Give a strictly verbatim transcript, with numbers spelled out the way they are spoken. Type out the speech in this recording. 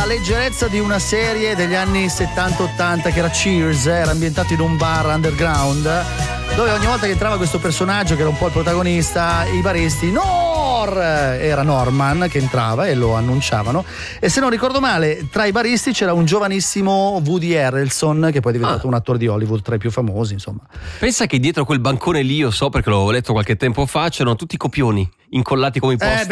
la leggerezza di una serie degli anni settanta ottanta che era Cheers, era ambientato in un bar underground dove ogni volta che entrava questo personaggio che era un po' il protagonista, i baristi Nor era Norman che entrava e lo annunciavano, e se non ricordo male tra i baristi c'era un giovanissimo Woody Harrelson che poi è diventato ah. un attore di Hollywood tra i più famosi, insomma. Pensa che dietro quel bancone lì, io so perché l'ho letto qualche tempo fa, c'erano tutti i copioni incollati come i posti. Eh